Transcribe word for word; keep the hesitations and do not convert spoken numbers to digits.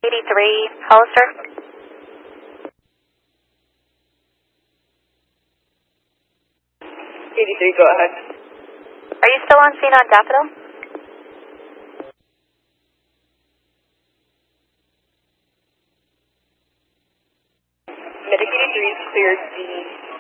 eighty-three, Hollister. eighty-three, go ahead. Are you still on scene on Daffodil? Medic eighty-three is cleared the